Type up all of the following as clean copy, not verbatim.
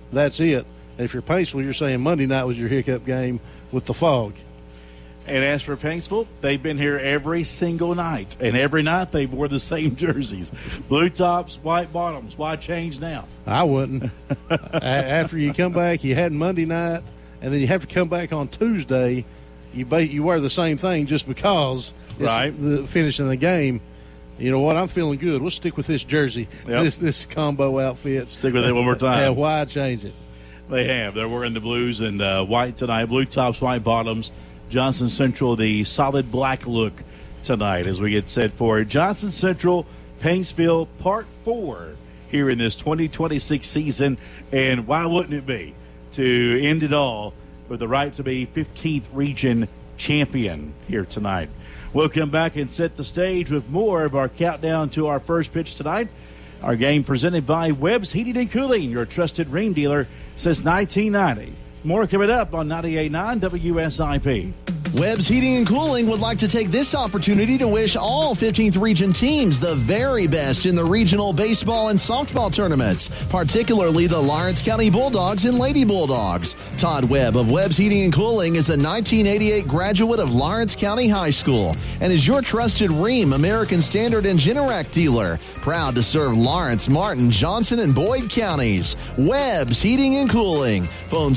that's it. And if you're Paintsville, you're saying Monday night was your hiccup game with the fog. And as for Paintsville, they've been here every single night. And every night they wore the same jerseys. Blue tops, white bottoms. Why change now? I wouldn't. After you come back, you had Monday night, and then you have to come back on Tuesday. You wear the same thing just because it's the finishing the game. You know what? I'm feeling good. We'll stick with this jersey, this combo outfit. Stick with it one more time. Yeah, why change it? They have. They're wearing the blues and white tonight. Blue tops, white bottoms. Johnson Central, the solid black look tonight as we get set for Johnson Central, Paintsville, Part 4 here in this 2026 season. And why wouldn't it be to end it all with the right to be 15th region champion here tonight? We'll come back and set the stage with more of our countdown to our first pitch tonight. Our game presented by Webb's Heating and Cooling, your trusted Rheem dealer since 1990. More coming up on 98.9 WSIP. Webb's Heating and Cooling would like to take this opportunity to wish all 15th Region teams the very best in the regional baseball and softball tournaments, particularly the Lawrence County Bulldogs and Lady Bulldogs. Todd Webb of Webb's Heating and Cooling is a 1988 graduate of Lawrence County High School and is your trusted Rheem, American Standard, and Generac dealer. Proud to serve Lawrence, Martin, Johnson, and Boyd counties. Webb's Heating and Cooling. Phone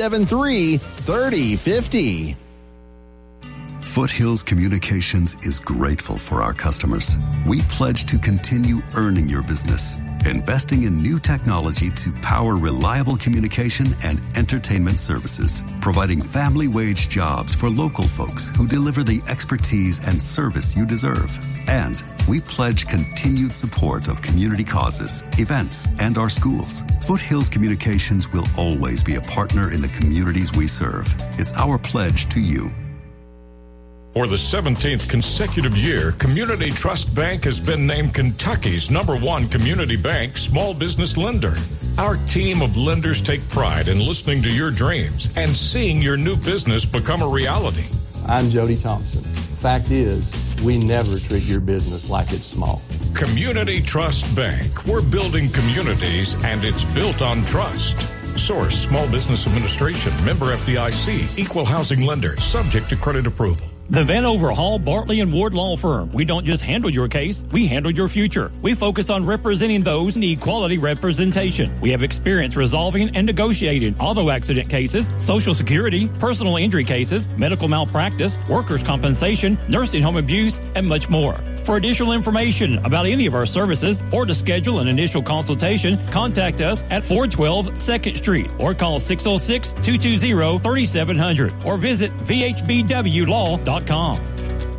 673-3050. Foothills Communications is grateful for our customers. We pledge to continue earning your business, investing in new technology to power reliable communication and entertainment services, providing family wage jobs for local folks who deliver the expertise and service you deserve. And we pledge continued support of community causes, events, and our schools. Foothills Communications will always be a partner in the communities we serve. It's our pledge to you. For the 17th consecutive year, Community Trust Bank has been named Kentucky's #1 community bank small business lender. Our team of lenders take pride in listening to your dreams and seeing your new business become a reality. I'm Jody Thompson. Fact is, we never treat your business like it's small. Community Trust Bank. We're building communities, and it's built on trust. Source, Small Business Administration, member FDIC, equal housing lender, subject to credit approval. The Vanover Hall, Bartley & Ward Law Firm. We don't just handle your case, we handle your future. We focus on representing those who need quality representation. We have experience resolving and negotiating auto accident cases, Social Security, personal injury cases, medical malpractice, workers' compensation, nursing home abuse, and much more. For additional information about any of our services or to schedule an initial consultation, contact us at 412 2nd Street or call 606-220-3700 or visit vhbwlaw.com.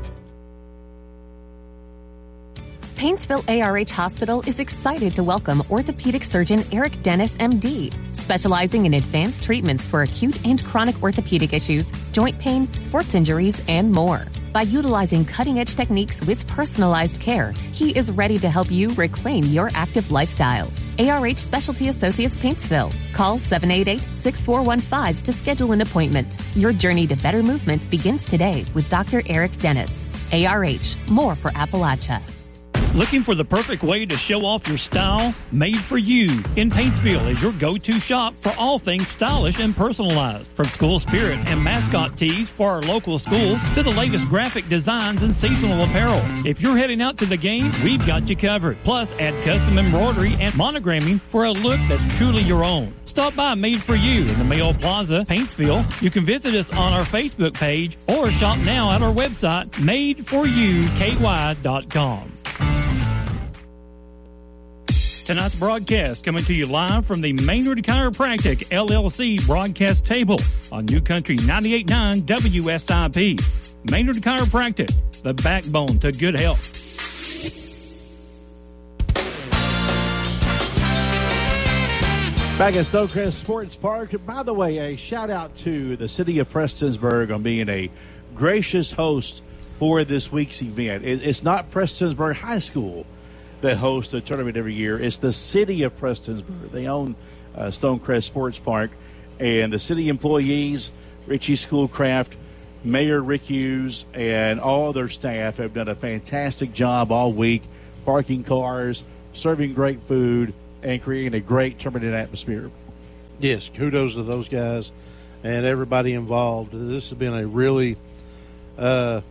Paintsville ARH Hospital is excited to welcome orthopedic surgeon Eric Dennis, MD, specializing in advanced treatments for acute and chronic orthopedic issues, joint pain, sports injuries, and more. By utilizing cutting-edge techniques with personalized care, he is ready to help you reclaim your active lifestyle. ARH Specialty Associates Paintsville. Call 788-6415 to schedule an appointment. Your journey to better movement begins today with Dr. Eric Dennis. ARH, more for Appalachia. Looking for the perfect way to show off your style? Made for You in Paintsville is your go-to shop for all things stylish and personalized. From school spirit and mascot tees for our local schools to the latest graphic designs and seasonal apparel. If you're heading out to the game, we've got you covered. Plus, add custom embroidery and monogramming for a look that's truly your own. Stop by Made for You in the Mayo Plaza, Paintsville. You can visit us on our Facebook page or shop now at our website, madeforyouky.com. Tonight's broadcast coming to you live from the Maynard Chiropractic LLC broadcast table on New Country 98.9 WSIP. Maynard Chiropractic, the backbone to good health. Back at Stonecrest Sports Park. By the way, a shout out to the city of Prestonsburg on being a gracious host for this week's event. It's not Prestonsburg High School that hosts a tournament every year. It's the city of Prestonsburg. They own Stonecrest Sports Park, and the city employees, Richie Schoolcraft, Mayor Rick Hughes, and all their staff have done a fantastic job all week, parking cars, serving great food, and creating a great tournament atmosphere. Yes, kudos to those guys and everybody involved. This has been a really as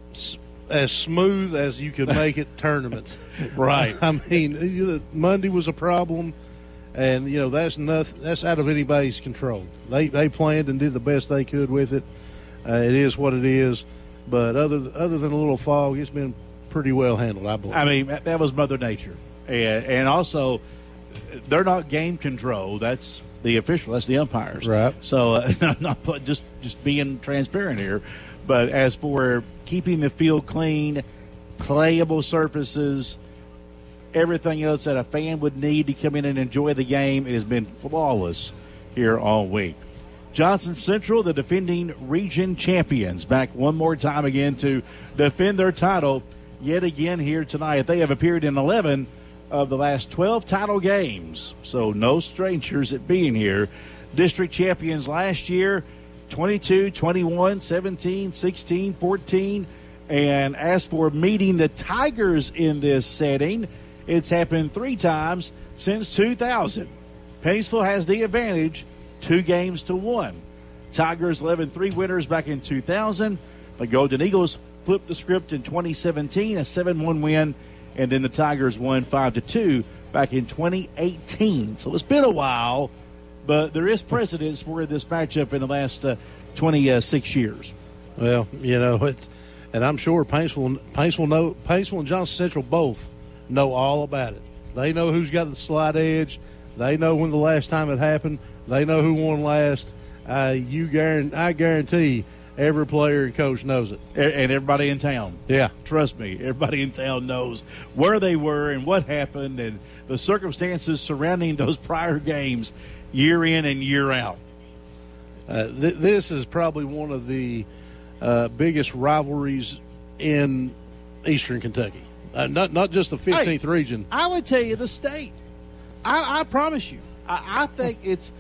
smooth as you could make it tournament. Right. I mean, Monday was a problem, and that's out of anybody's control. They planned and did the best they could with it. It is what it is, but other than a little fog, it's been pretty well handled, I believe. I mean, that was Mother Nature, and also they're not game control. That's the official. That's the umpires. Right. So not just being transparent here, but as for keeping the field clean, playable surfaces, everything else that a fan would need to come in and enjoy the game, it has been flawless here all week. Johnson Central, the defending region champions, back one more time again to defend their title yet again here tonight. They have appeared in 11 of the last 12 title games, so no strangers at being here. District champions last year, 22, 21, 17, 16, 14. And as for meeting the Tigers in this setting, it's happened 3 times since 2000. Paintsville has the advantage, 2-1. Tigers 11-3 winners back in 2000. The Golden Eagles flipped the script in 2017, a 7-1 win. And then the Tigers won 5-2 back in 2018. So it's been a while, but there is precedence for this matchup in the last 26 years. Well, and I'm sure Paintsville and Johnson Central both know all about it. They know who's got the slight edge. They know when the last time it happened. They know who won last. I guarantee every player and coach knows it. And everybody in town. Yeah. Trust me, everybody in town knows where they were and what happened and the circumstances surrounding those prior games year in and year out. This is probably one of the biggest rivalries in Eastern Kentucky. Not just the 15th region. I would tell you the state. I promise you. I think it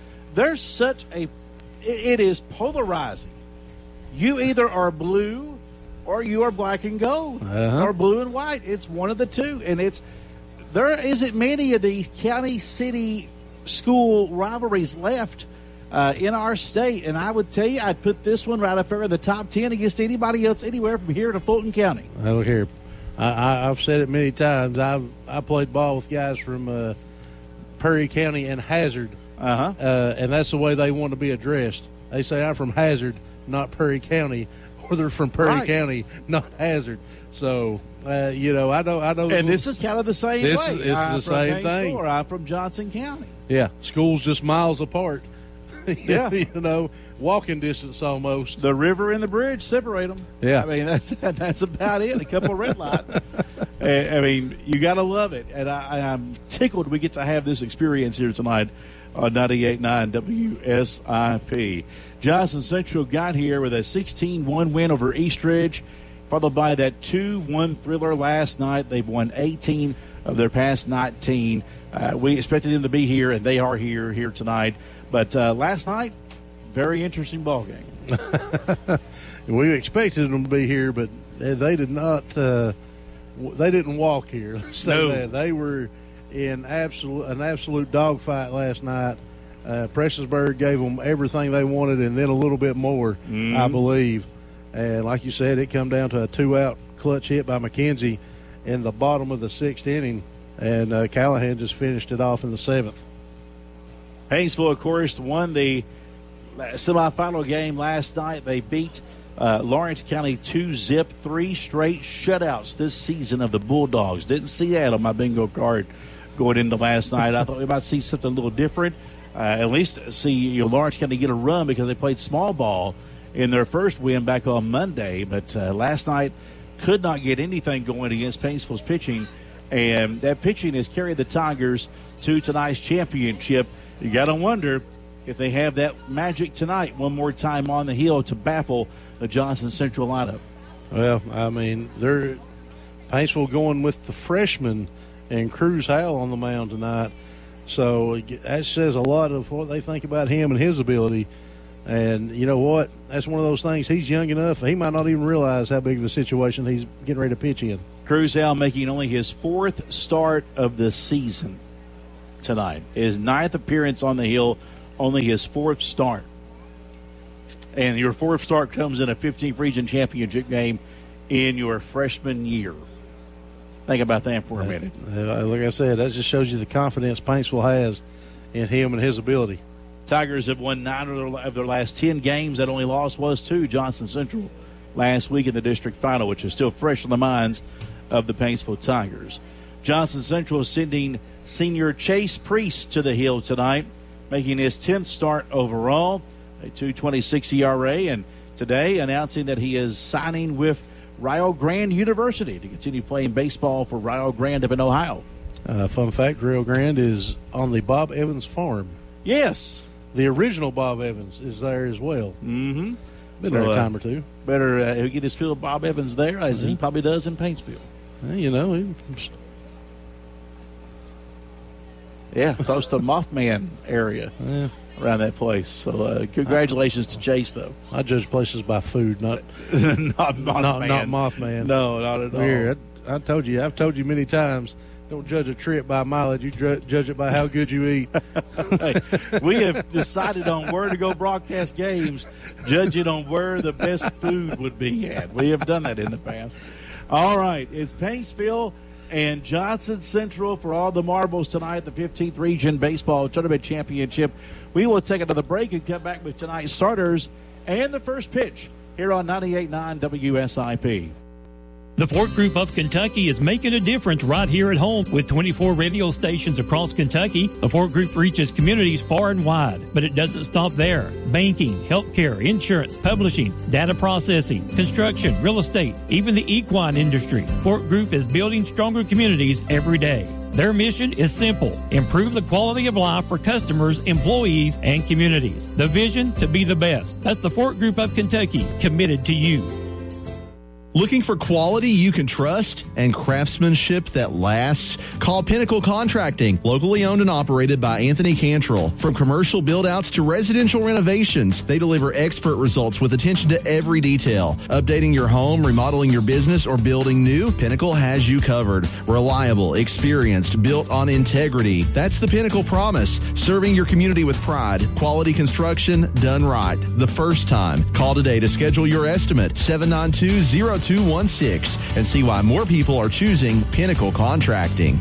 is polarizing. You either are blue or you are black and gold or blue and white. It's one of the two. And there isn't many of these county, city, school rivalries left in our state. And I would tell you, I'd put this one right up there in the top 10 against anybody else anywhere from here to Fulton County. Look here. I've said it many times. I played ball with guys from Perry County and Hazard. And that's the way they want to be addressed. They say, I'm from Hazard, not Perry County, or they're from Perry County, not Hazard. So, I know. And this is kind of the same way. This is the same thing. Or I'm from Johnson County. Yeah, schools just miles apart. Yeah. Walking distance almost. The river and the bridge separate them. Yeah. I mean, that's about it. A couple of red lights. I mean, you got to love it. And I'm tickled we get to have this experience here tonight on 98.9 WSIP. Johnson Central got here with a 16-1 win over Eastridge, followed by that 2-1 thriller last night. They've won 18 of their past 19. We expected them to be here, and they are here tonight. But last night, very interesting ball game. We expected them to be here, but they did not. They didn't walk here. Let's say that. They were in an absolute dogfight last night. Prestonsburg gave them everything they wanted and then a little bit more, I believe. And like you said, it come down to a 2-out clutch hit by McKenzie in the bottom of the 6th inning, and Callahan just finished it off in the 7th. Paintsville, of course, won the semifinal game last night. They beat Lawrence County 2-0, 3 straight shutouts this season of the Bulldogs. Didn't see that on my bingo card going into last night. I thought we might see something a little different. At least see Lawrence County get a run because they played small ball in their first win back on Monday. But last night could not get anything going against Paintsville's pitching. And that pitching has carried the Tigers to tonight's championship. You got to wonder if they have that magic tonight one more time on the hill to baffle the Johnson Central lineup. Well, I mean, they're Paintsville going with the freshman and Cruz Howell on the mound tonight. So that says a lot of what they think about him and his ability. And you know what? That's one of those things. He's young enough. He might not even realize how big of a situation he's getting ready to pitch in. Cruz Howell making only his 4th start of the season tonight. His 9th appearance on the hill only his 4th start. And your 4th start comes in a 15th region championship game in your freshman year. Think about that for a minute. Like I said, that just shows you the confidence Paintsville has in him and his ability. Tigers have won 9 of their last 10 games. That only loss was to Johnson Central last week in the district final, which is still fresh in the minds of the Paintsville Tigers. Johnson Central is sending senior Chase Priest to the hill tonight, making his 10th start overall, a 2.26 ERA, and today announcing that he is signing with Rio Grande University to continue playing baseball for Rio Grande up in Ohio. Fun fact, Rio Grande is on the Bob Evans farm. Yes. The original Bob Evans is there as well. Mm-hmm. Been there a time or two. Better get his feel of Bob Evans there, as he probably does in Paintsville. Yeah, close to Mothman area around that place. So congratulations to Chase, though. I judge places by food, not not Mothman. Not Mothman. No, not at all. Here, I've told you many times, don't judge a trip by mileage. You judge it by how good you eat. Hey, we have decided on where to go broadcast games, judge it on where the best food would be at. We have done that in the past. All right, it's Paintsville and Johnson Central for all the marbles tonight, the 15th Region Baseball Tournament Championship. We will take another break and come back with tonight's starters and the first pitch here on 98.9 WSIP. The Fort Group of Kentucky is making a difference right here at home. With 24 radio stations across Kentucky, the Fort Group reaches communities far and wide. But it doesn't stop there. Banking, healthcare, insurance, publishing, data processing, construction, real estate, even the equine industry. Fort Group is building stronger communities every day. Their mission is simple: improve the quality of life for customers, employees, and communities. The vision to be the best. That's the Fort Group of Kentucky, committed to you. Looking for quality you can trust and craftsmanship that lasts? Call Pinnacle Contracting, locally owned and operated by Anthony Cantrell. From commercial build-outs to residential renovations, they deliver expert results with attention to every detail. Updating your home, remodeling your business, or building new, Pinnacle has you covered. Reliable, experienced, built on integrity. That's the Pinnacle promise. Serving your community with pride. Quality construction done right. The first time. Call today to schedule your estimate. 792-0216 and see why more people are choosing Pinnacle Contracting.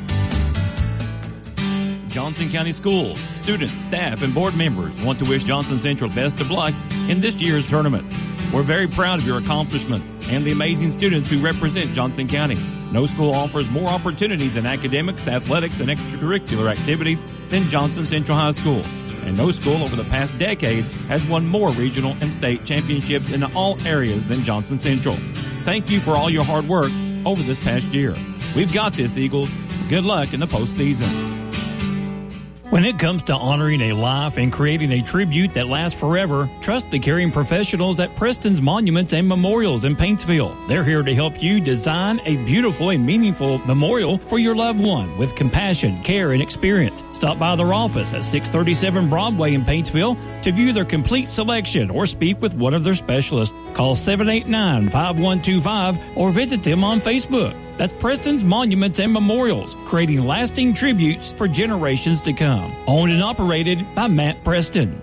Johnson County Schools, students, staff, and board members want to wish Johnson Central best of luck in this year's tournaments. We're very proud of your accomplishments and the amazing students who represent Johnson County. No school offers more opportunities in academics, athletics, and extracurricular activities than Johnson Central High School. And no school over the past decade has won more regional and state championships in all areas than Johnson Central. Thank you for all your hard work over this past year. We've got this, Eagles. Good luck in the postseason. When it comes to honoring a life and creating a tribute that lasts forever, trust the caring professionals at Preston's Monuments and Memorials in Paintsville. They're here to help you design a beautiful and meaningful memorial for your loved one with compassion, care, and experience. Stop by their office at 637 Broadway in Paintsville to view their complete selection or speak with one of their specialists. Call 789-5125 or visit them on Facebook. That's Preston's Monuments and Memorials, creating lasting tributes for generations to come. Owned and operated by Matt Preston.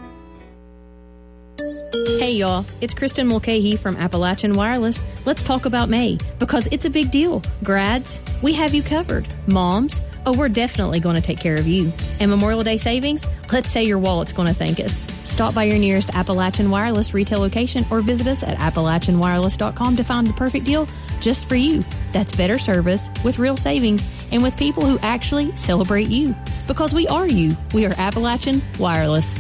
Hey y'all, it's Kristen Mulcahy from Appalachian Wireless. Let's talk about May, because it's a big deal. Grads, we have you covered. Moms, oh, we're definitely going to take care of you. And Memorial Day savings, let's say your wallet's going to thank us. Stop by your nearest Appalachian Wireless retail location or visit us at AppalachianWireless.com to find the perfect deal just for you. That's better service with real savings and with people who actually celebrate you. Because we are you. We are Appalachian Wireless.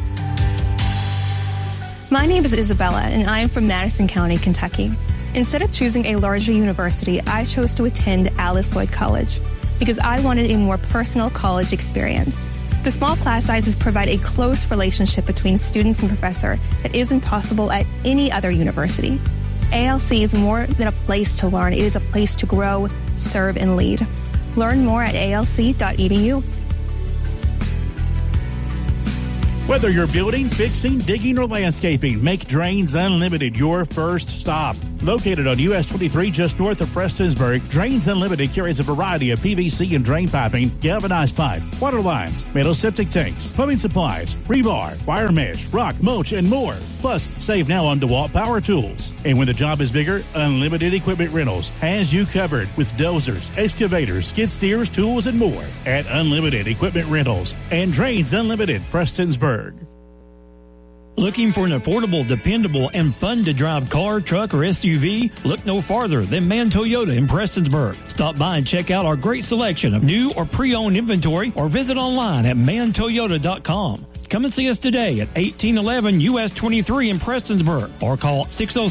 My name is Isabella, and I am from Madison County, Kentucky. Instead of choosing a larger university, I chose to attend Alice Lloyd College because I wanted a more personal college experience. The small class sizes provide a close relationship between students and professor that isn't possible at any other university. ALC is more than a place to learn. It is a place to grow, serve, and lead. Learn more at alc.edu. Whether you're building, fixing, digging, or landscaping, make Drains Unlimited your first stop. Located on US 23 just north of Prestonsburg, Drains Unlimited carries a variety of PVC and drain piping, galvanized pipe, water lines, metal septic tanks, plumbing supplies, rebar, wire mesh, rock, mulch, and more. Plus, save now on DeWalt power tools. And when the job is bigger, Unlimited Equipment Rentals has you covered with dozers, excavators, skid steers, tools, and more at Unlimited Equipment Rentals and Drains Unlimited, Prestonsburg. Looking for an affordable, dependable, and fun-to-drive car, truck, or SUV? Look no farther than Mann Toyota in Prestonsburg. Stop by and check out our great selection of new or pre-owned inventory or visit online at manntoyota.com. Come and see us today at 1811 US 23 in Prestonsburg or call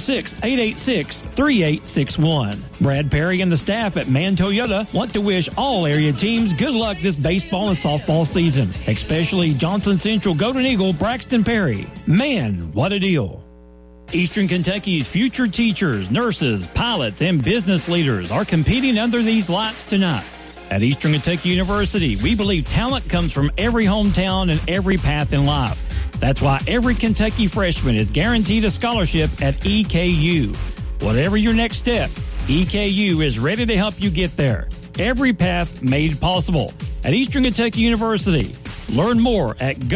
606-886-3861. Brad Perry and the staff at Mann Toyota want to wish all area teams good luck this baseball and softball season, especially Johnson Central Golden Eagle Braxton Perry. Man, what a deal. Eastern Kentucky's future teachers, nurses, pilots, and business leaders are competing under these lights tonight. At Eastern Kentucky University, we believe talent comes from every hometown and every path in life. That's why every Kentucky freshman is guaranteed a scholarship at EKU. Whatever your next step, EKU is ready to help you get there. Every path made possible. At Eastern Kentucky University, learn more at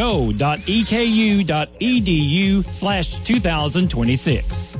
go.eku.edu/2026.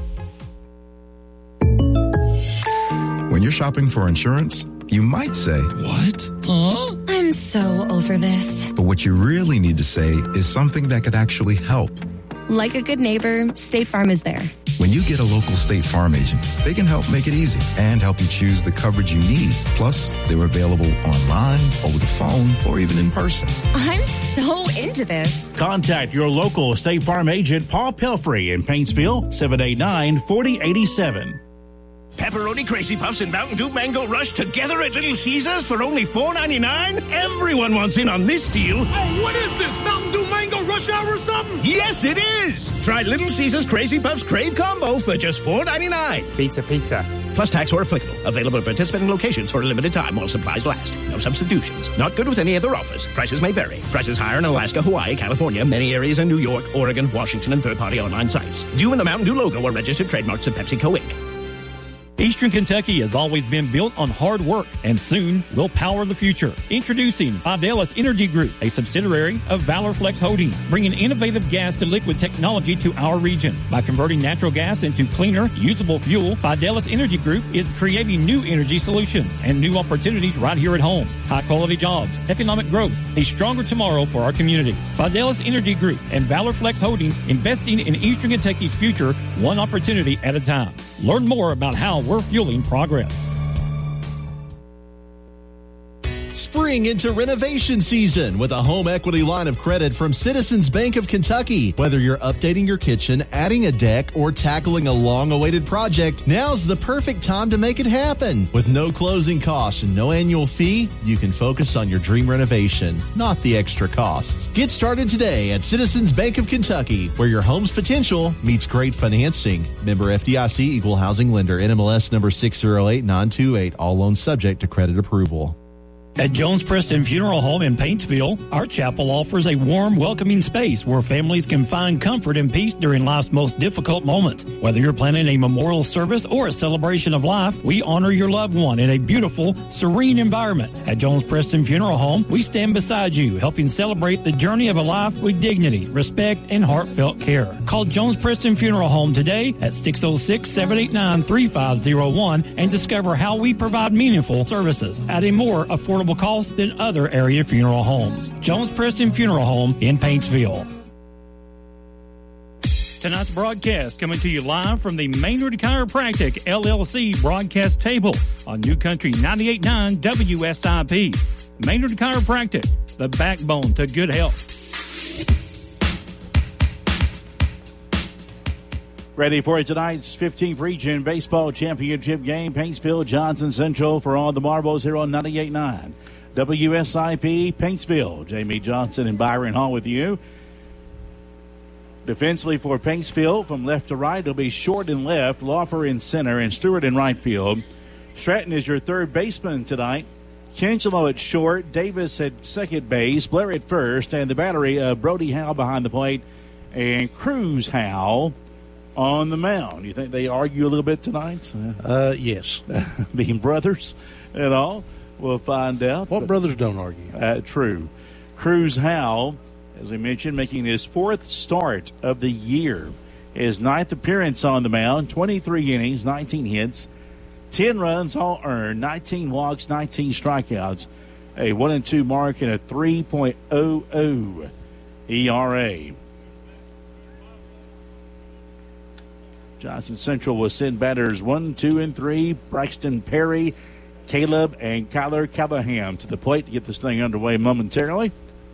When you're shopping for insurance, you might say, "What? Huh?" I'm so over this. But what you really need to say is something that could actually help. Like a good neighbor, State Farm is there. When you get a local State Farm agent, they can help make it easy and help you choose the coverage you need. Plus, they're available online, over the phone, or even in person. I'm so into this. Contact your local State Farm agent, Paul Pelfrey in Paintsville, 789-4087. Pepperoni Crazy Puffs and Mountain Dew Mango Rush together at Little Caesars for only $4.99? Everyone wants in on this deal. Oh, what is this? Mountain Dew Mango Rush Hour or something? Yes, it is. Try Little Caesars Crazy Puffs Crave Combo for just $4.99. Pizza. Plus tax or applicable. Available at participating locations for a limited time while supplies last. No substitutions. Not good with any other offers. Prices may vary. Prices higher in Alaska, Hawaii, California, many areas in New York, Oregon, Washington, and third-party online sites. Due in the Mountain Dew logo or registered trademarks of PepsiCo Inc. Eastern Kentucky has always been built on hard work, and soon will power the future. Introducing Fidelis Energy Group, a subsidiary of Valor Flex Holdings, bringing innovative gas to liquid technology to our region. By converting natural gas into cleaner, usable fuel, Fidelis Energy Group is creating new energy solutions and new opportunities right here at home. High-quality jobs, economic growth, a stronger tomorrow for our community. Fidelis Energy Group and Valor Flex Holdings, investing in Eastern Kentucky's future, one opportunity at a time. Learn more about how we're fueling progress. Spring into renovation season with a home equity line of credit from Citizens Bank of Kentucky. Whether you're updating your kitchen, adding a deck, or tackling a long-awaited project, now's the perfect time to make it happen. With no closing costs and no annual fee, you can focus on your dream renovation, not the extra costs. Get started today at Citizens Bank of Kentucky, where your home's potential meets great financing. Member FDIC, Equal Housing Lender, NMLS number 608928. All loans subject to credit approval. At Jones Preston Funeral Home in Paintsville, our chapel offers a warm, welcoming space where families can find comfort and peace during life's most difficult moments. Whether you're planning a memorial service or a celebration of life, we honor your loved one in a beautiful, serene environment. At Jones Preston Funeral Home, we stand beside you, helping celebrate the journey of a life with dignity, respect, and heartfelt care. Call Jones Preston Funeral Home today at 606-789-3501 and discover how we provide meaningful services at a more affordable cost than other area funeral homes. Jones Preston Funeral Home in Paintsville. Tonight's broadcast coming to you live from the Maynard Chiropractic LLC broadcast table on New Country 98.9 WSIP. Maynard Chiropractic, the backbone to good health. Ready for tonight's 15th Region Baseball Championship game. Paintsville, Johnson Central for all the marbles here on 98.9 WSIP Paintsville. Jamie Johnson and Byron Hall with you. Defensively for Paintsville, from left to right, it'll be Short in left, Laufer in center, and Stewart in right field. Stratton is your third baseman tonight. Kinslow at short, Davis at second base, Blair at first, and the battery of Brody Howell behind the plate, and Cruz Howell on the mound. You think they argue a little bit tonight? Yes. Being brothers and all? We'll find out. What brothers don't argue? True. Cruz Howell, as we mentioned, making his fourth start of the year. His ninth appearance on the mound, 23 innings, 19 hits, 10 runs all earned, 19 walks, 19 strikeouts, a 1-2 mark, and a 3.00 ERA. Johnson Central will send batters 1, 2, and 3. Braxton Perry, Caleb, and Kyler Callahan to the plate to get this thing underway momentarily.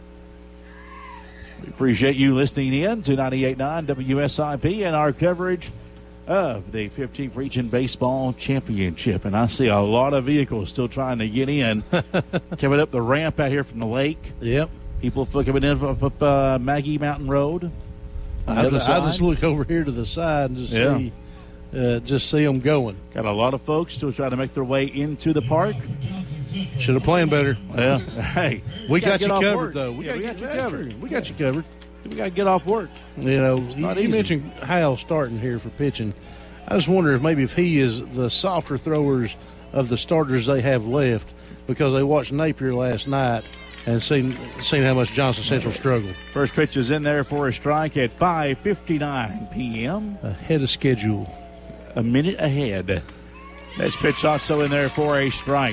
We appreciate you listening in to 98.9 WSIP and our coverage of the 15th Region Baseball Championship. And I see a lot of vehicles still trying to get in. Coming up the ramp out here from the lake. Yep. People coming in up Maggie Mountain Road. I just look over here to the side and just see them going. Got a lot of folks still trying to make their way into the park. Should have planned better. Well, hey, we got you covered, though. We got you covered. We got you covered. We got to get off work. You know, you mentioned Hal starting here for pitching. I just wonder if he is the softer throwers of the starters they have left, because they watched Napier last night and seen how much Johnson Central struggled. First pitch is in there for a strike at 5:59 p.m. Ahead of schedule. A minute ahead. Next pitch also in there for a strike.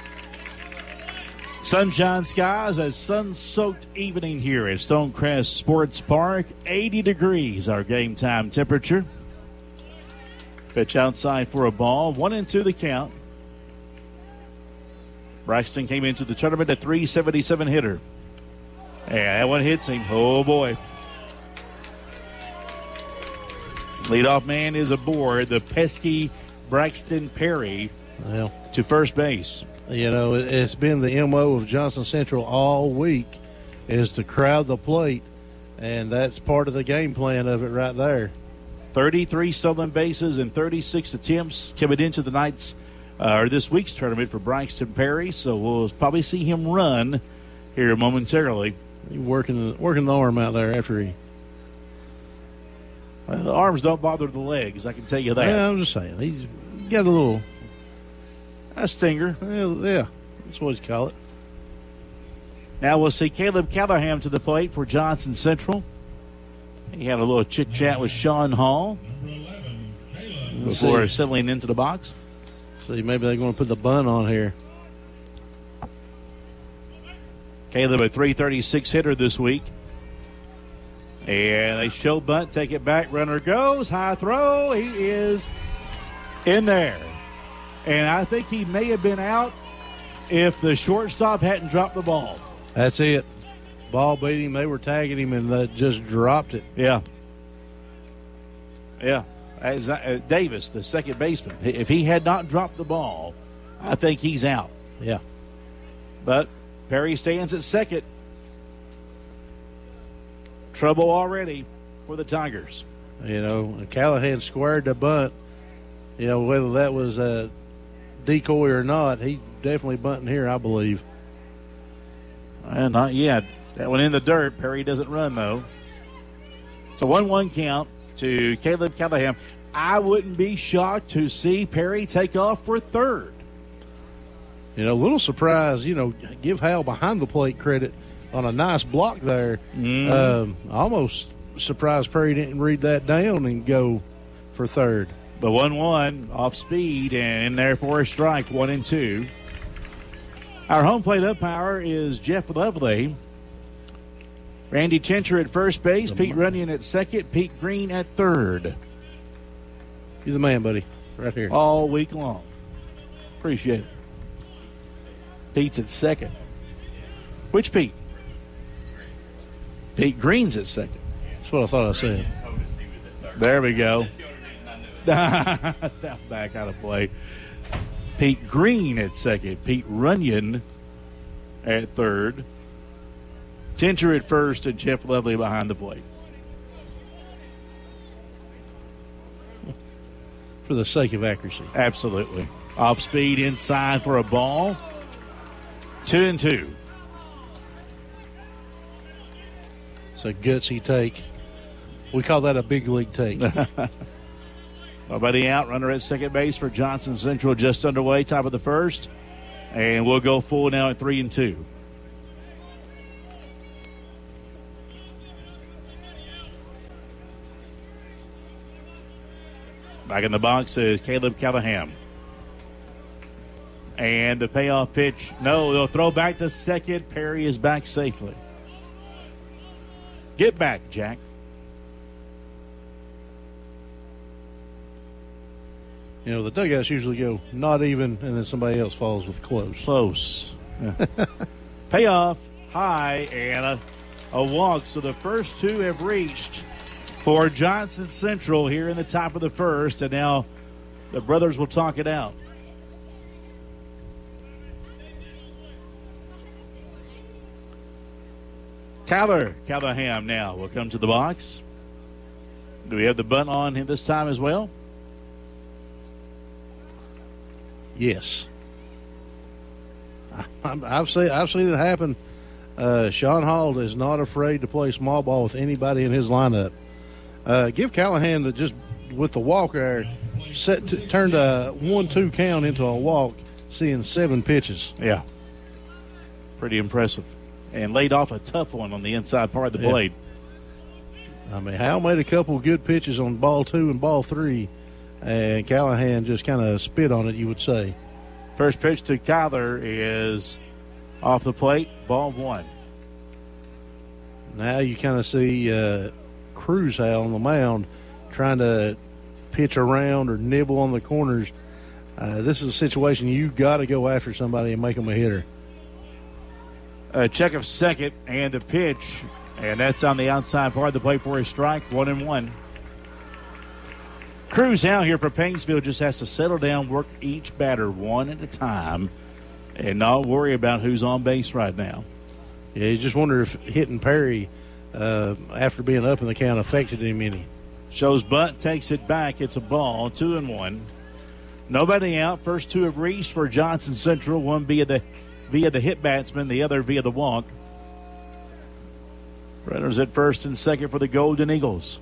Sunshine skies, a sun-soaked evening here at Stonecrest Sports Park. 80 degrees, our game time temperature. Pitch outside for a ball. 1-2 the count. Braxton came into the tournament at .377 hitter. And that one hits him. Oh, boy. Leadoff man is aboard. The pesky Braxton Perry to first base. You know, it's been the MO of Johnson Central all week is to crowd the plate, and that's part of the game plan of it right there. 33 stolen bases and 36 attempts coming into the night's or this week's tournament for Braxton Perry, so we'll probably see him run here momentarily. He's working the arm out there after he. Well, the arms don't bother the legs, I can tell you that. Yeah, I'm just saying. He's got a little. A stinger. Yeah, that's what you call it. Now we'll see Caleb Callahan to the plate for Johnson Central. He had a little chit-chat with Sean Hall before settling into the box. See, maybe they're going to put the bunt on here. Caleb, a .336 hitter this week. And they show bunt, take it back, runner goes, high throw. He is in there. And I think he may have been out if the shortstop hadn't dropped the ball. That's it. Ball beat him. They were tagging him, and they just dropped it. Yeah. Davis, the second baseman, if he had not dropped the ball, I think he's out. Yeah. But Perry stands at second. Trouble already for the Tigers. You know, Callahan squared the bunt. You know, whether that was a decoy or not, he's definitely bunting here, I believe. Not yet. That one in the dirt. Perry doesn't run, though. It's a 1-1 count to Caleb Callahan. I wouldn't be shocked to see Perry take off for third. You know, a little surprise, give Hal behind the plate credit on a nice block there. Almost surprised Perry didn't read that down and go for third. The 1-1 off speed and in there for a strike, 1-2. Our home plate umpire is Jeff Lovely. Randy Tincher at first base, Pete Runyon at second, Pete Green at third. You're the man, buddy. Right here. All week long. Appreciate it. Pete's at second. Which Pete? Pete Green's at second. That's what I thought I said. There we go. Back out of play. Pete Green at second. Pete Runyon at third. Tincher at first and Jeff Lovely behind the plate. For the sake of accuracy. Absolutely. Off speed inside for a ball. 2-2. It's a gutsy take. We call that a big league take. Nobody out. Runner at second base for Johnson Central just underway, top of the first. And we'll go full now at 3-2. Back in the box is Caleb Callahan. And the payoff pitch. No, they'll throw back to second. Perry is back safely. Get back, Jack. You know, the dugouts usually go not even, and then somebody else falls with close. Close. Yeah. Payoff, high, and a walk. So the first two have reached for Johnson Central here in the top of the first, and now the brothers will talk it out. Callahan now will come to the box. Do we have the bunt on him this time as well? Yes. I've seen it happen. Sean Hall is not afraid to play small ball with anybody in his lineup. Give Callahan the just with the walk there, turned a 1-2 count into a walk, seeing 7 pitches. Yeah. Pretty impressive. And laid off a tough one on the inside part of the blade. I mean, Hal made a couple of good pitches on ball 2 and ball 3, and Callahan just kind of spit on it, you would say. First pitch to Kyler is off the plate, ball 1. Now you kind of see Cruz Hal on the mound trying to pitch around or nibble on the corners. This is a situation you got to go after somebody and make them a hitter. A check of second and a pitch, and that's on the outside part of the plate for a strike, 1-1. Cruz out here for Paintsville just has to settle down, work each batter one at a time, and not worry about who's on base right now. Yeah, you just wonder if hitting Perry after being up in the count affected him any. Shows bunt, takes it back. It's a ball, 2-1. Nobody out. First two have reached for Johnson Central, one via the hit batsman, the other via the walk. Runners at first and second for the Golden Eagles.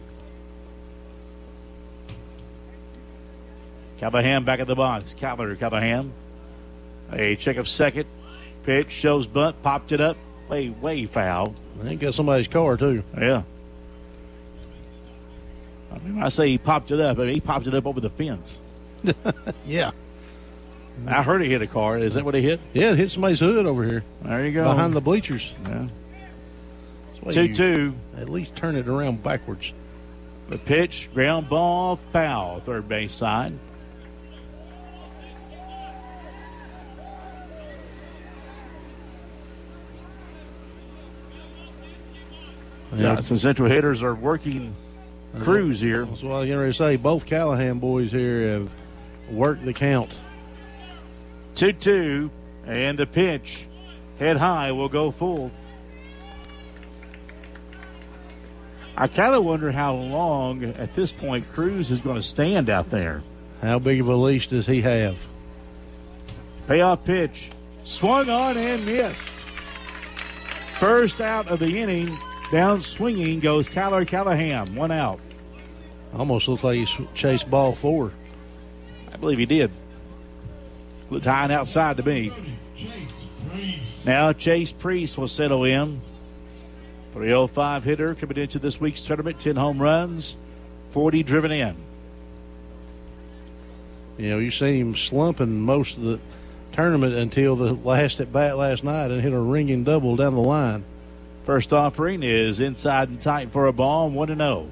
Callahan back at the box. Callahan. A check of second. Pitch shows bunt. Popped it up. Way foul. I think got somebody's car, too. Yeah. I mean, I say he popped it up. I mean, he popped it up over the fence. Yeah. I heard he hit a car. Is that what he hit? Yeah, it hit somebody's hood over here. There you go. Behind the bleachers. Yeah. 2-2. At least turn it around backwards. The pitch, ground ball, foul, third base side. Johnson Central hitters are working Cruz here. That's what I was going to say. Both Callahan boys here have worked the count. 2-2, and the pitch, head high, will go full. I kind of wonder how long, at this point, Cruz is going to stand out there. How big of a leash does he have? Payoff pitch, swung on and missed. First out of the inning, down swinging goes Kyler Callahan, 1 out. Almost looks like he chased ball 4. I believe he did. Looked high and outside to me. Now Chase Priest will settle in. 305 hitter coming into this week's tournament. 10 home runs, 40 driven in. You know, you see him slumping most of the tournament until the last at bat last night and hit a ringing double down the line. First offering is inside and tight for a ball, 1-0.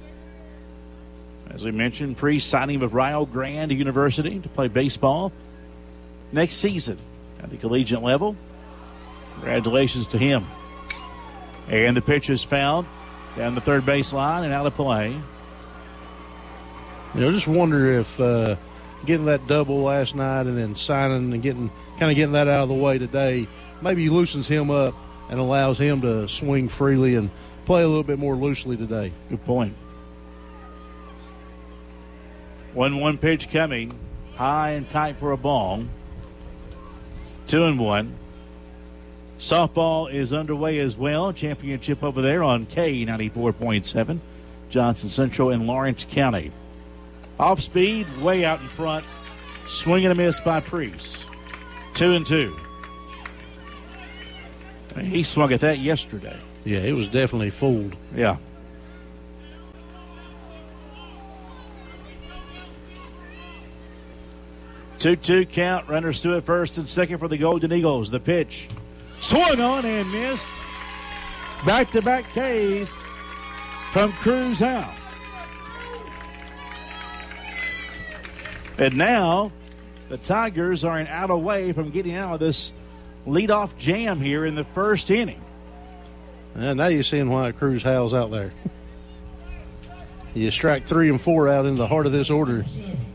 As we mentioned, Priest signing with Rio Grande University to play baseball next season at the collegiate level. Congratulations to him. And the pitch is fouled down the third base line and out of play. You know, just wonder if getting that double last night and then signing and getting that out of the way today maybe loosens him up and allows him to swing freely and play a little bit more loosely today. Good point. 1-1 pitch coming. High and tight for a ball. 2-1. Softball is underway as well. Championship over there on K94.7. Johnson Central in Lawrence County. Off speed, way out in front. Swing and a miss by Priest. 2-2. He swung at that yesterday. Yeah, it was definitely fooled. Yeah. Two count. Runners to it, first and second for the Golden Eagles. The pitch. Swung on and missed. Back-to-back Ks from Cruz Howe. And now the Tigers are an out away from getting out of this leadoff jam here in the first inning. And now you're seeing why Cruz Howe's out there. You strike 3 and 4 out in the heart of this order.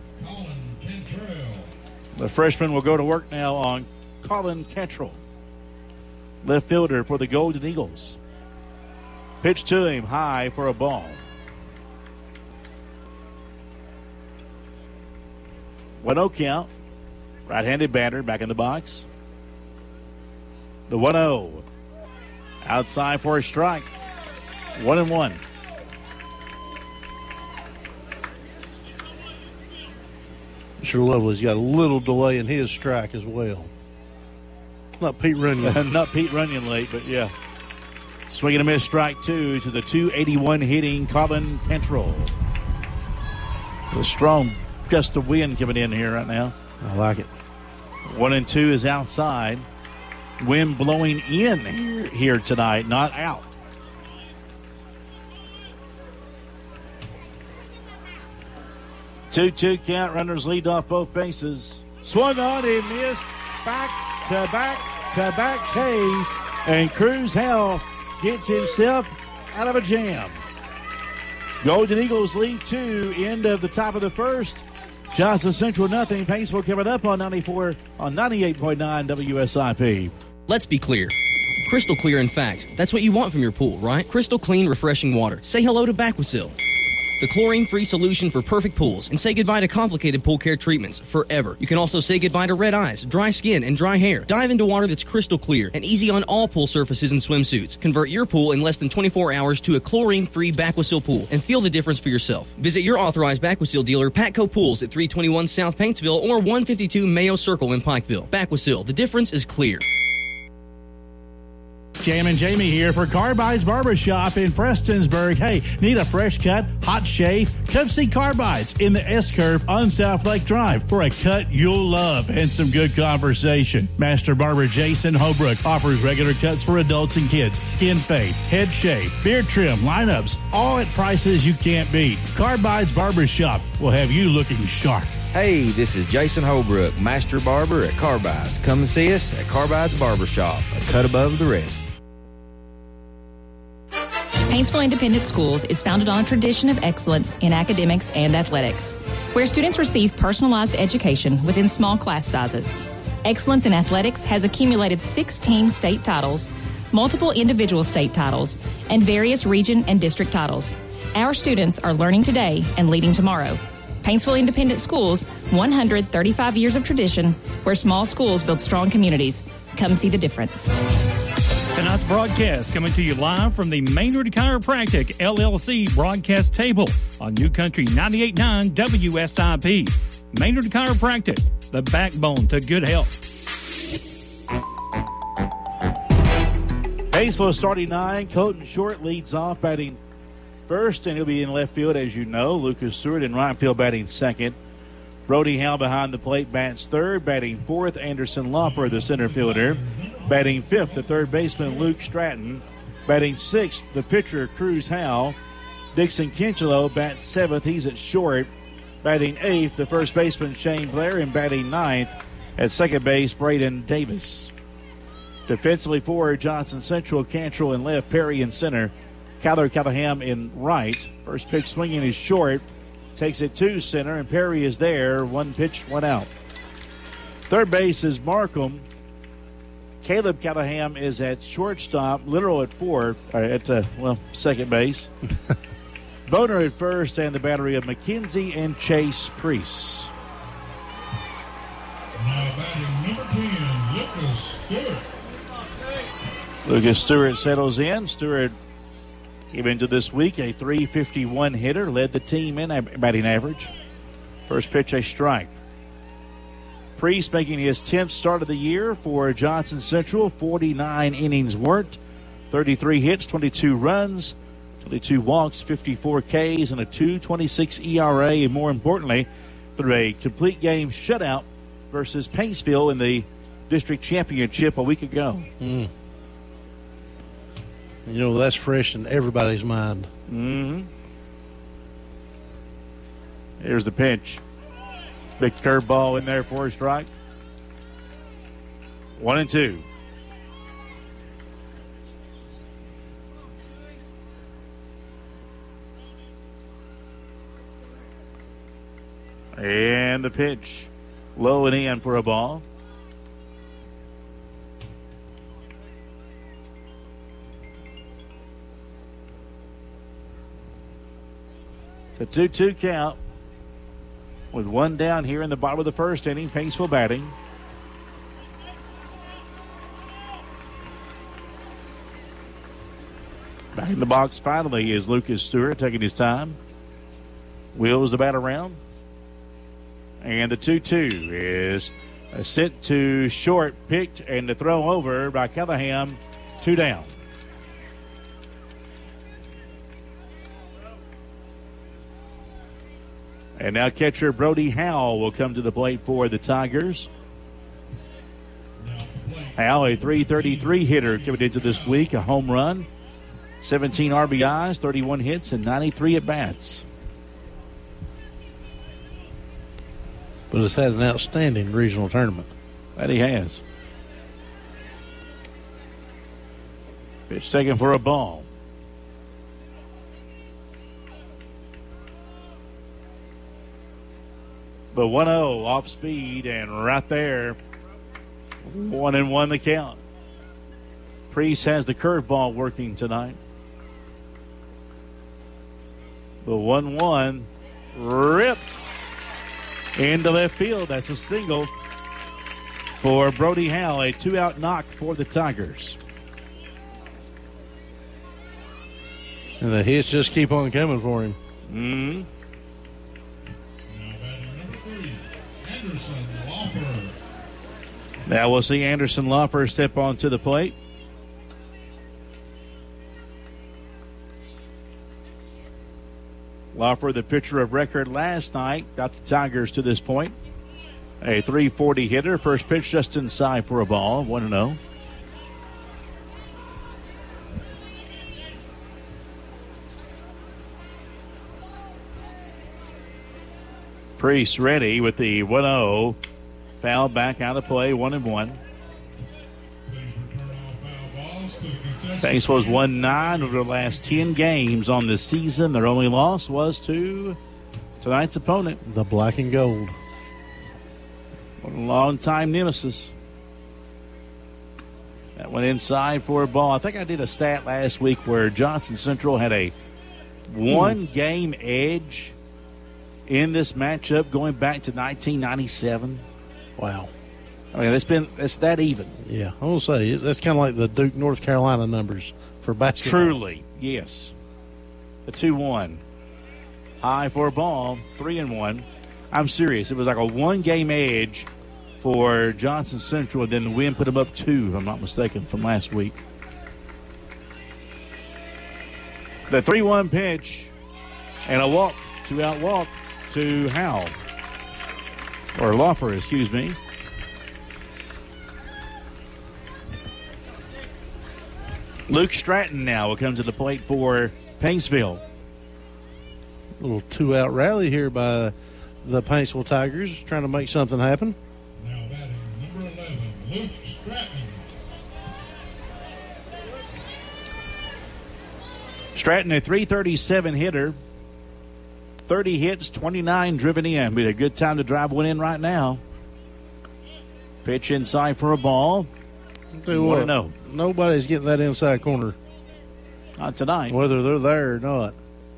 The freshman will go to work now on Colin Cantrell, left fielder for the Golden Eagles. Pitch to him, high for a ball. 1-0 count. Right-handed batter back in the box. The 1-0. Outside for a strike. 1-1. Mr. Lovely's got a little delay in his strike as well. Not Pete Runyon. Not Pete Runyon late, but yeah. Swinging a miss, strike 2 to the 281 hitting Colin Cantrell. A strong gust of wind coming in here right now. I like it. 1-2 is outside. Wind blowing in here tonight, not out. Two count. Runners lead off both bases. Swung on and missed. Back-to-back Ks. And Cruz Howe gets himself out of a jam. Golden Eagles lead 2. End of the top of the first. Johnson Central nothing. Paintsville coming up on 94 on 98.9 WSIP. Let's be clear. Crystal clear, in fact. That's what you want from your pool, right? Crystal clean, refreshing water. Say hello to Baquicil, the chlorine-free solution for perfect pools, and say goodbye to complicated pool care treatments forever. You can also say goodbye to red eyes, dry skin, and dry hair. Dive into water that's crystal clear and easy on all pool surfaces and swimsuits. Convert your pool in less than 24 hours to a chlorine-free Baquicil pool and feel the difference for yourself. Visit your authorized Baquicil dealer, Patco Pools, at 321 South Paintsville or 152 Mayo Circle in Pikeville. Baquicil, the difference is clear. Jam and Jamie here for Carbides Barbershop in Prestonsburg. Hey, need a fresh cut, hot shave? Come see Carbides in the S-Curve on South Lake Drive for a cut you'll love and some good conversation. Master Barber Jason Holbrook offers regular cuts for adults and kids, skin fade, head shave, beard trim, lineups, all at prices you can't beat. Carbides Barbershop will have you looking sharp. Hey, this is Jason Holbrook, Master Barber at Carbides. Come and see us at Carbides Barbershop, a cut above the rest. Paintsville Independent Schools is founded on a tradition of excellence in academics and athletics, where students receive personalized education within small class sizes. Excellence in athletics has accumulated 16 state titles, multiple individual state titles, and various region and district titles. Our students are learning today and leading tomorrow. Paintsville Independent Schools, 135 years of tradition, where small schools build strong communities. Come see the difference. Tonight's broadcast coming to you live from the Maynard Chiropractic LLC broadcast table on New Country 98.9 WSIP. Maynard Chiropractic, the backbone to good health. Paintsville starting 9. Colton Short leads off, batting first, and he'll be in left field, as you know. Lucas Stewart in right field batting second. Brody Howe behind the plate bats third. Batting fourth, Anderson Loffer, the center fielder. Batting fifth, the third baseman, Luke Stratton. Batting sixth, the pitcher, Cruz Howe. Dixon Kinchelo bats seventh. He's at short. Batting eighth, the first baseman, Shane Blair. And batting ninth, at second base, Braden Davis. Defensively for Johnson Central, Cantrell in left, Perry in center. Kyler Callahan in right. First pitch swinging is short. Takes it to center, and Perry is there. One pitch, one out. Third base is Markham. Caleb Callahan is at shortstop. Literal at second base. Boner at first, and the battery of McKenzie and Chase Priest. Now batting number 10, Lucas Stewart. Lucas Stewart settles in. Stewart came into this week a .351 hitter, led the team in batting average. First pitch, a strike. Priest making his 10th start of the year for Johnson Central. 49 innings worked, 33 hits, 22 runs, 22 walks, 54 Ks, and a .226 ERA. And more importantly, through a complete game shutout versus Paintsville in the district championship a week ago. You know, that's fresh in everybody's mind. Mm-hmm. Here's the pitch. Big curveball in there for a strike. 1-2. And the pitch. Low and in for a ball. It's a 2-2 count with one down here in the bottom of the first inning. Paintsville batting. Back in the box finally is Lucas Stewart taking his time. Wheels the bat around. And the 2-2 is sent to short, picked, and the throw over by Callahan. 2 down. And now catcher Brody Howell will come to the plate for the Tigers. Howell, a .333 hitter coming into this week, a home run, 17 RBIs, 31 hits, and 93 at-bats. But has had an outstanding regional tournament. That he has. Pitch taken for a ball. The 1-0 off speed, and right there, 1-1 the count. Priest has the curveball working tonight. The 1-1 ripped into left field. That's a single for Brody Howell, a 2-out knock for the Tigers. And the hits just keep on coming for him. Mm-hmm. Now we'll see Anderson Loffer step onto the plate. Loffer, the pitcher of record last night, got the Tigers to this point. A .340 hitter. First pitch just inside for a ball. 1-0. Priest ready with the 1-0. Foul back out of play, 1-1. Paintsville's won 9 of their last 10 games on the season. Their only loss was to tonight's opponent, the Black and Gold. A long-time nemesis. That went inside for a ball. I think I did a stat last week where Johnson Central had a one-game edge in this matchup going back to 1997. Wow. I mean, it's that even. Yeah, I will say that's kind of like the Duke, North Carolina numbers for basketball. Truly, yes. The 2-1. High for a ball, 3-1. I'm serious. It was like a one-game edge for Johnson Central, and then the Wind put them up 2, if I'm not mistaken, from last week. The 3-1 pitch and a walk, 2-out walk to Howell. Or Loffer, excuse me. Luke Stratton now will come to the plate for Paintsville. A little 2-out rally here by the Paintsville Tigers, trying to make something happen. Now batting number 11, Luke Stratton. Stratton, a .337 hitter. 30 hits, 29 driven in. Be a good time to drive one in right now. Pitch inside for a ball. No, nobody's getting that inside corner. Not tonight. Whether they're there or not.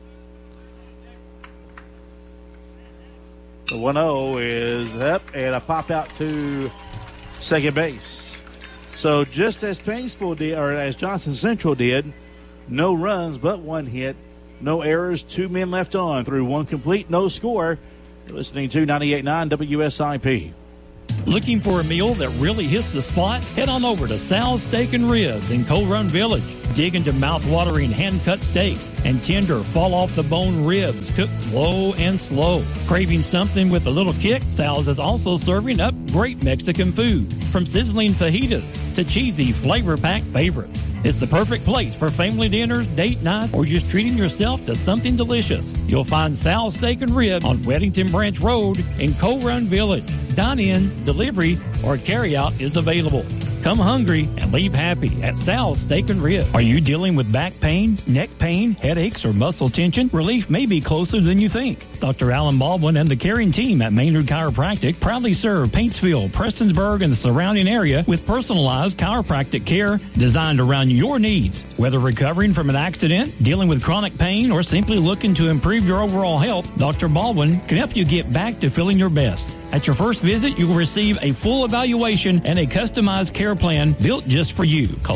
The 1-0 is up and a pop out to second base. So just as Paintsville did, or as Johnson Central did, no runs but one hit, no errors, 2 men left on through 1 complete, no score. You're listening to 98.9 WSIP. Looking for a meal that really hits the spot? Head on over to Sal's Steak and Ribs in Coal Run Village. Dig into mouth-watering hand-cut steaks and tender, fall-off-the-bone ribs cooked low and slow. Craving something with a little kick? Sal's is also serving up great Mexican food, from sizzling fajitas to cheesy, flavor-packed favorites. It's the perfect place for family dinners, date night, or just treating yourself to something delicious. You'll find Sal's Steak and Ribs on Weddington Branch Road in Coal Run Village. Dine-in, delivery, or carry-out is available. Come hungry and leave happy at Sal's Steak and Ribs. Are you dealing with back pain, neck pain, headaches, or muscle tension? Relief may be closer than you think. Dr. Alan Baldwin and the caring team at Maynard Chiropractic proudly serve Paintsville, Prestonsburg, and the surrounding area with personalized chiropractic care designed around your needs. Whether recovering from an accident, dealing with chronic pain, or simply looking to improve your overall health, Dr. Baldwin can help you get back to feeling your best. At your first visit, you will receive a full evaluation and a customized care plan built just for you. Call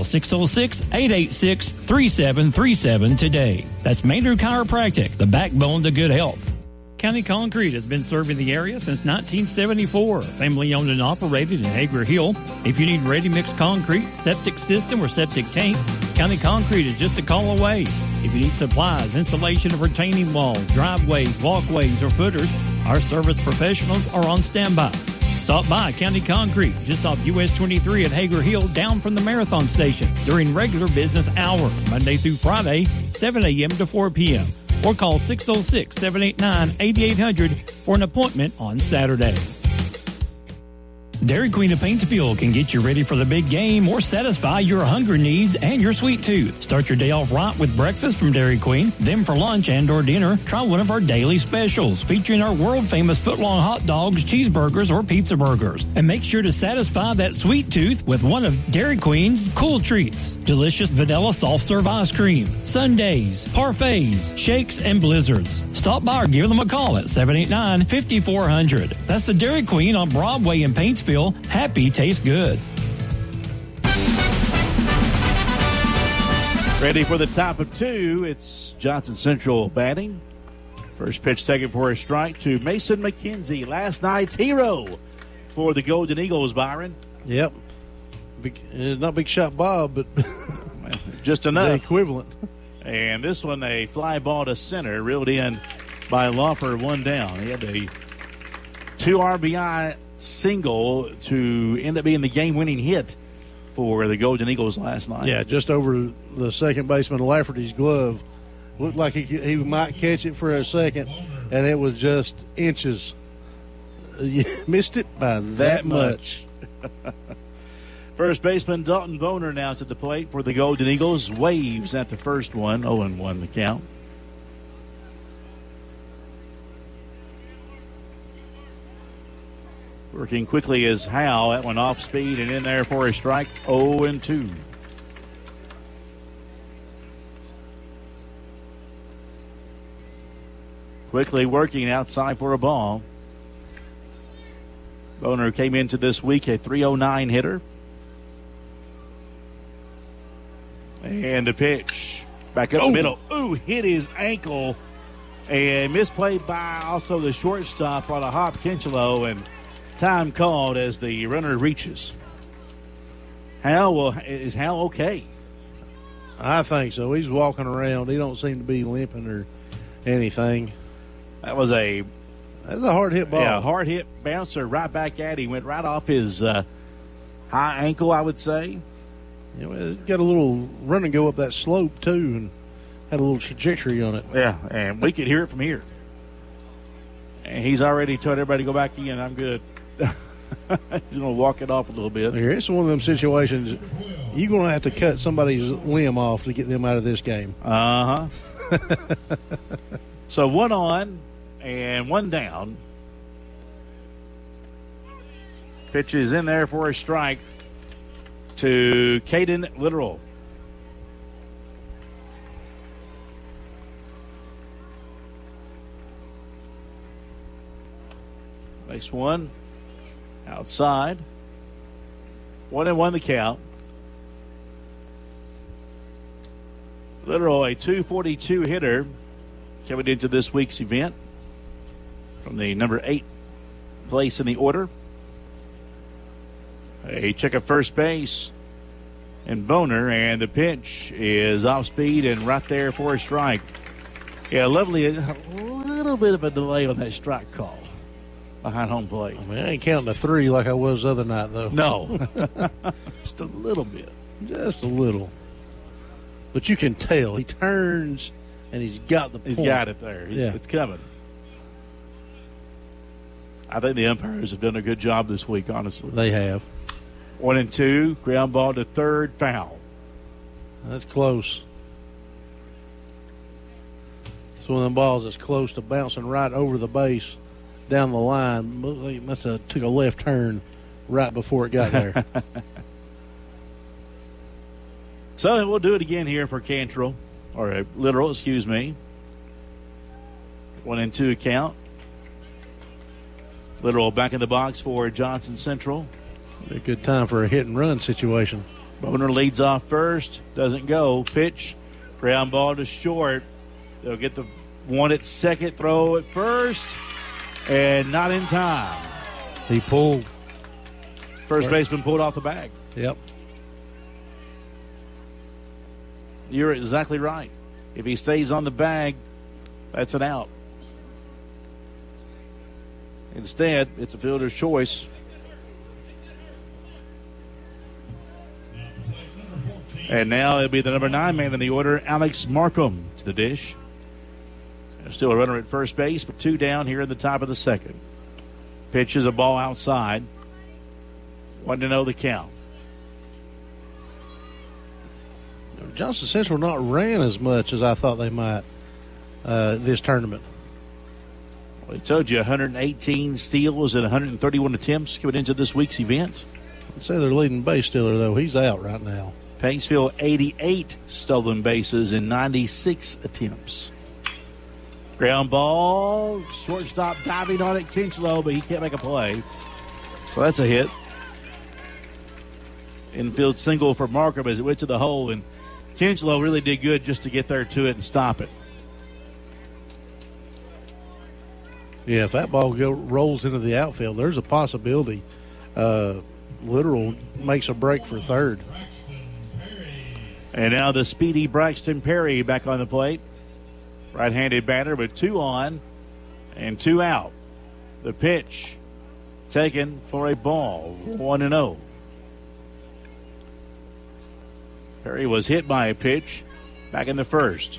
606-886-3737 today. That's Maynard Chiropractic, the backbone to good health. County Concrete has been serving the area since 1974. Family owned and operated in Hager Hill. If you need ready-mix concrete, septic system, or septic tank, County Concrete is just a call away. If you need supplies, installation of retaining walls, driveways, walkways, or footers, our service professionals are on standby. Stop by County Concrete, just off US 23 at Hager Hill, down from the Marathon Station, during regular business hours, Monday through Friday, 7 a.m. to 4 p.m. Or call 606-789-8800 for an appointment on Saturday. Dairy Queen of Paintsville can get you ready for the big game or satisfy your hunger needs and your sweet tooth. Start your day off right with breakfast from Dairy Queen. Then for lunch and or dinner, try one of our daily specials featuring our world-famous foot-long hot dogs, cheeseburgers, or pizza burgers. And make sure to satisfy that sweet tooth with one of Dairy Queen's cool treats. Delicious vanilla soft-serve ice cream, sundaes, parfaits, shakes, and blizzards. Stop by or give them a call at 789-5400. That's the Dairy Queen on Broadway in Paintsville. Happy tastes good. Ready for the top of 2. It's Johnson Central batting. First pitch taken for a strike to Mason McKenzie, last night's hero for the Golden Eagles, Byron. Yep. Not Big Shot Bob, but just enough. The equivalent. And this one, a fly ball to center, reeled in by Laufer, 1 down. He had a 2 RBI single to end up being the game-winning hit for the Golden Eagles last night. Yeah, just over the second baseman Lafferty's glove. Looked like he might catch it for a second, and it was just inches. You missed it by that much. First baseman Dalton Boner now to the plate for the Golden Eagles. Waves at the first one, 0-1 the count. Working quickly is Howe. That one off speed and in there for a strike, 0-2. Quickly working outside for a ball. Boner came into this week a .309 hitter. And the pitch back up the middle. Ooh, hit his ankle. And misplayed by also the shortstop on a hop, Kinchelo, and time called as the runner reaches. Is Hal okay? I think so. He's walking around. He don't seem to be limping or anything. That's a hard hit ball. Yeah, hard hit bouncer right back at him. Went right off his high ankle, I would say. You know, it got a little run and go up that slope too, and had a little trajectory on it. Yeah, and we could hear it from here. And he's already told everybody to go back in. I'm good. He's going to walk it off a little bit. Here, it's one of them situations you're going to have to cut somebody's limb off to get them out of this game. Uh-huh. So 1 on and 1 down. Pitch is in there for a strike to Caden Literal. Makes one outside. 1-1 the count. Literal, a 242 hitter coming into this week's event from the number 8 place in the order. A check at first base and Boner, and the pitch is off speed and right there for a strike. Yeah, lovely. A little bit of a delay on that strike call behind home plate. I mean, I ain't counting the 3 like I was the other night, though. No. Just a little bit. Just a little. But you can tell. He turns, and he's got the point. He's got it there. It's coming. I think the umpires have done a good job this week, honestly. They have. 1-2, ground ball to third, foul. That's close. It's one of them balls that's close to bouncing right over the base down the line. He must have took a left turn right before it got there. So we'll do it again here for Cantrell, or Literal, excuse me. 1-2 count. Literal back in the box for Johnson Central. A good time for a hit-and-run situation. Boner leads off first, doesn't go. Pitch, ground ball to short. They'll get the one at second, throw at first, and not in time. He pulled. First baseman pulled off the bag. Yep. You're exactly right. If he stays on the bag, that's an out. Instead, it's a fielder's choice. And now it'll be the number 9 man in the order, Alex Markham, to the dish. There's still a runner at first base, but 2 down here in the top of the second. Pitch is a ball outside. 1-0 the count. Johnson Central not ran as much as I thought they might this tournament. Well, I told you 118 steals and 131 attempts coming into this week's event. I'd say their leading base stealer, though, he's out right now. Paintsville, 88 stolen bases in 96 attempts. Ground ball, shortstop diving on it, Kinchlow, but he can't make a play. So that's a hit. Infield single for Markham as it went to the hole, and Kinchlow really did good just to get there to it and stop it. Yeah, if that ball rolls into the outfield, there's a possibility Literal makes a break for third. And now the speedy Braxton Perry back on the plate. Right-handed batter, but 2 on and 2 out. The pitch taken for a ball, 1-0. Perry was hit by a pitch back in the first.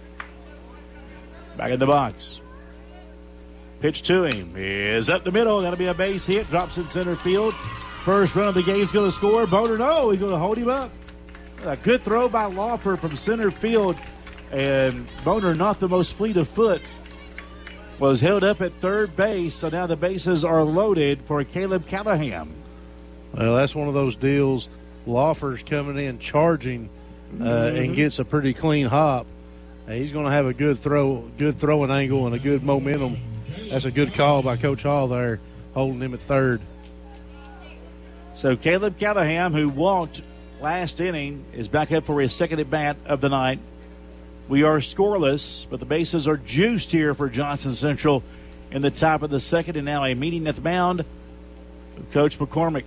Back in the box. Pitch to him is up the middle. Going to be a base hit. Drops in center field. First run of the game's going to score. Boner, no, he's going to hold him up. A good throw by Laufer from center field. And Boner, not the most fleet of foot, was held up at third base. So now the bases are loaded for Caleb Callahan. Well, that's one of those deals. Laufer's coming in charging and gets a pretty clean hop. He's going to have a good throwing angle and a good momentum. That's a good call by Coach Hall there, holding him at third. So Caleb Callahan, who walked last inning, is back up for his second at bat of the night. We are scoreless, but the bases are juiced here for Johnson Central in the top of the second, and now a meeting at the mound with Coach McCormick.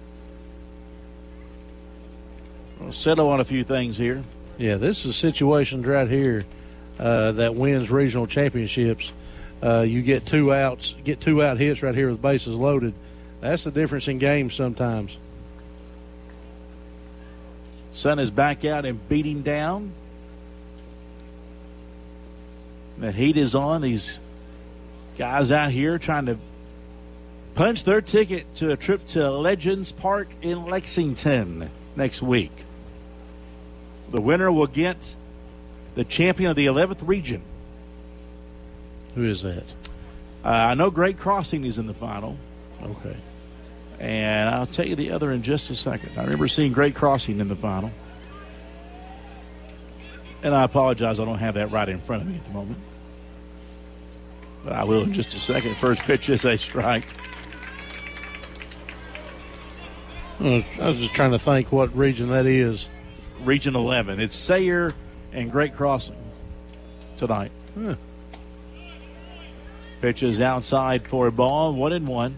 We'll settle on a few things here. Yeah, this is situations right here that wins regional championships. You get 2 outs, get 2 out hits right here with bases loaded. That's the difference in games sometimes. Sun is back out and beating down. The heat is on. These guys out here trying to punch their ticket to a trip to Legends Park in Lexington next week. The winner will get the champion of the 11th region. Who is that? I know Great Crossing is in the final. Okay. And I'll tell you the other in just a second. I remember seeing Great Crossing in the final. And I apologize, I don't have that right in front of me at the moment. But I will in just a second. First pitch is a strike. I was just trying to think what region that is. Region 11. It's Sayre and great crossing tonight. Pitch is outside for a ball, 1-1.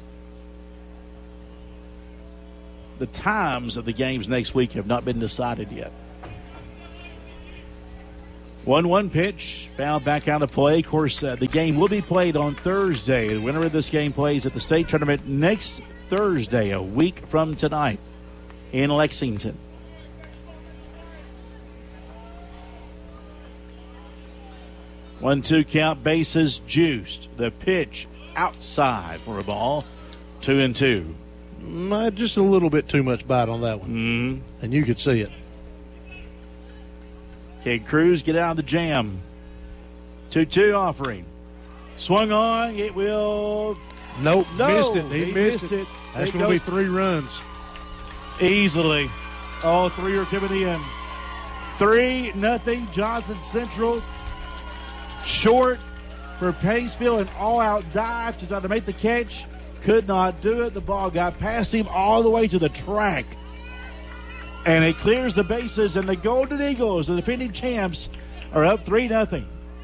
The times of the games next week have not been decided yet. 1-1 pitch, fouled back out of play. Of course, the game will be played on Thursday. The winner of this game plays at the state tournament next Thursday, a week from tonight, in Lexington. One-two count, bases juiced. The pitch outside for a ball, 2-2. Just a little bit too much bite on that one. And you could see it. Okay, Cruz, get out of the jam. 2-2 offering. Swung on. It will. Nope. No, Missed it. He missed it. That's going to be 3 runs. Easily. All 3 are coming in. 3-0 Johnson Central. Short for Paintsville. An all-out dive to try to make the catch. Could not do it. The ball got past him all the way to the track. And it clears the bases, and the Golden Eagles, the defending champs, are up 3-0.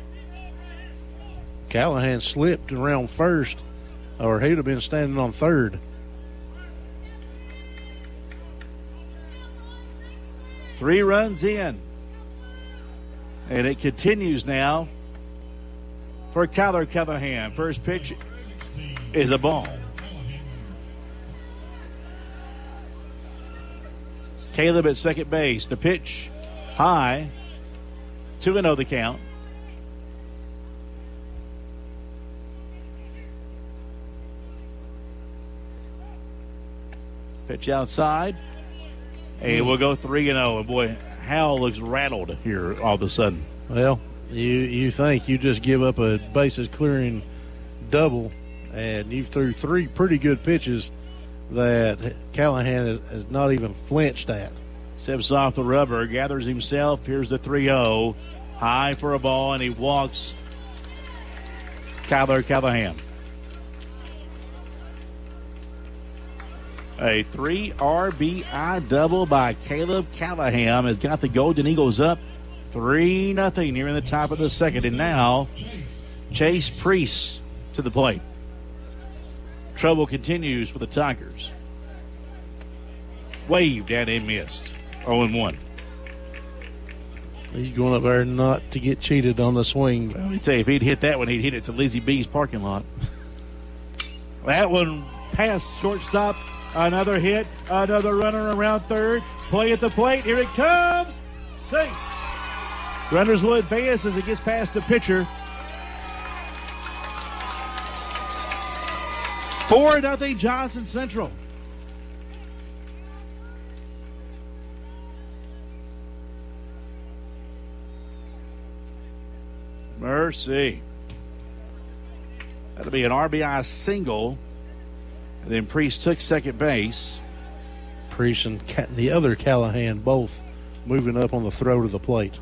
Callahan slipped around first, or he'd have been standing on third. 3 runs in. And it continues now for Kyler Callahan. First pitch is a ball. Caleb at second base. The pitch high. 2-0 the count. Pitch outside. And we'll go 3-0. And boy, Howell looks rattled here all of a sudden. Well, you think you just give up a bases clearing double, and you threw 3 pretty good pitches that Callahan has not even flinched at. Steps off the rubber, gathers himself. Here's the 3-0. High for a ball, and he walks Kyler Callahan. A 3 RBI double by Caleb Callahan has got the Golden Eagles up 3-0 here in the top of the second. And now Chase Priest to the plate. Trouble continues for the Tigers. Waved and he missed. 0-1. He's going up there not to get cheated on the swing. Well, let me tell you, if he'd hit that one, he'd hit it to Lizzie B's parking lot. That one past shortstop. Another hit. Another runner around third. Play at the plate. Here it comes. Safe. Runners will advance as it gets past the pitcher. 4-0 Johnson Central. Mercy. That'll be an RBI single. And then Priest took second base. Priest and the other Callahan both moving up on the throat of the plate.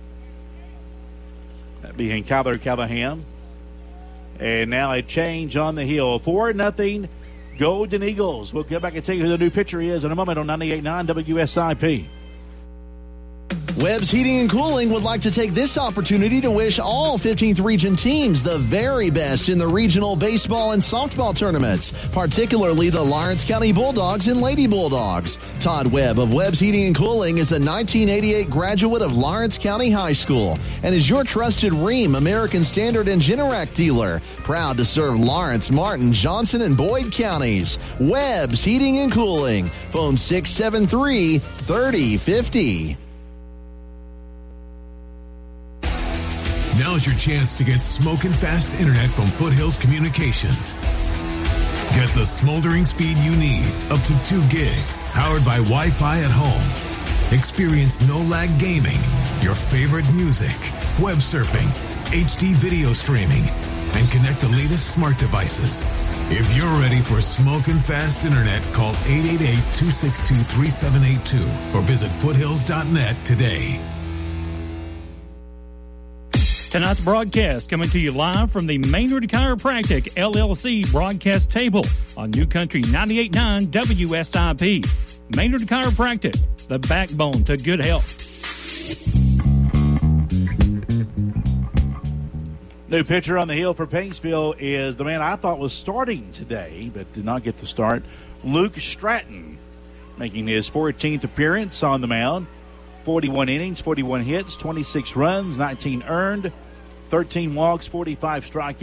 That being Kyler Callahan. And now a change on the hill. 4-0 Golden Eagles. We'll get back and tell you who the new pitcher is in a moment on 98.9 WSIP. Webb's Heating and Cooling would like to take this opportunity to wish all 15th Region teams the very best in the regional baseball and softball tournaments, particularly the Lawrence County Bulldogs and Lady Bulldogs. Todd Webb of Webb's Heating and Cooling is a 1988 graduate of Lawrence County High School and is your trusted Rheem, American Standard, and Generac dealer. Proud to serve Lawrence, Martin, Johnson, and Boyd counties. Webb's Heating and Cooling. Phone 673-3050. Now's your chance to get smoking fast internet from Foothills Communications. Get the smoldering speed you need, up to 2 gig, powered by Wi-Fi at home. Experience no-lag gaming, your favorite music, web surfing, HD video streaming, and connect the latest smart devices. If you're ready for smoking fast internet, call 888-262-3782 or visit foothills.net today. Tonight's broadcast coming to you live from the Maynard Chiropractic LLC broadcast table on New Country 98.9 WSIP. Maynard Chiropractic, the backbone to good health. New pitcher on the hill for Paintsville is the man I thought was starting today, but did not get the start, Luke Stratton, making his 14th appearance on the mound. 41 innings, 41 hits, 26 runs, 19 earned, 13 walks, 45 strikeouts.